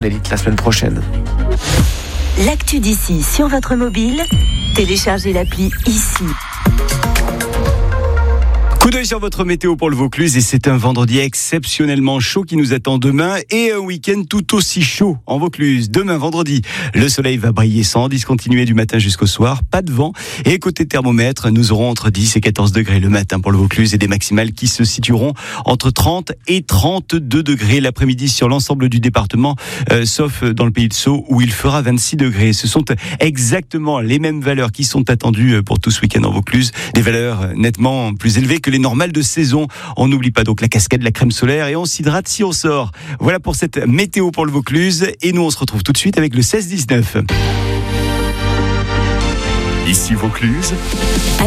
d'élite la semaine prochaine. L'actu d'ici sur votre mobile, téléchargez l'appli ici. Coup d'œil sur votre météo pour le Vaucluse et c'est un vendredi exceptionnellement chaud qui nous attend demain et un week-end tout aussi chaud en Vaucluse. Demain vendredi, le soleil va briller sans discontinuer du matin jusqu'au soir, pas de vent et côté thermomètre, nous aurons entre 10 et 14 degrés le matin pour le Vaucluse et des maximales qui se situeront entre 30 et 32 degrés l'après-midi sur l'ensemble du département, sauf dans le pays de Sceaux où il fera 26 degrés. Ce sont exactement les mêmes valeurs qui sont attendues pour tout ce week-end en Vaucluse, des valeurs nettement plus élevées que les normales de saison. On n'oublie pas donc la casquette, la crème solaire et on s'hydrate si on sort. Voilà pour cette météo pour le Vaucluse et nous on se retrouve tout de suite avec le 16-19. Ici Vaucluse.